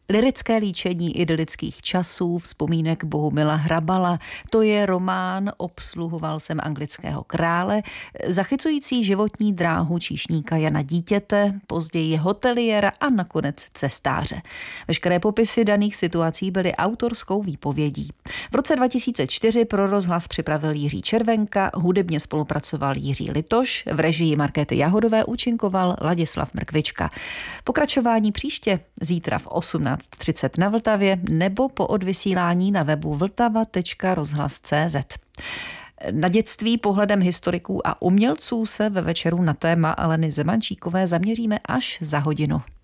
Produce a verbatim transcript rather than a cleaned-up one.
Lyrické líčení idylických časů, vzpomínek Bohumila Hrabala, to je román Obsluhoval jsem anglického krále, zachycující životní dráhu číšníka Jana Dítěte, později hoteliéra a nakonec cestáře. Veškeré popisy daných situací byly autorskou výpovědí. V roce dva tisíce čtyři pro rozhlas připravil Jiří Červenka, hudebně spolupracoval Jiří Litoš, v režii Markéty Jahodové účinkoval Ladislav Mrkvička. Pokračování příště, zítra v osmnáct třicet na Vltavě nebo po odvysílání na webu vltava tečka rozhlas tečka cé zet. Na dětství pohledem historiků a umělců se ve večeru na téma Aleny Zemančíkové zaměříme až za hodinu.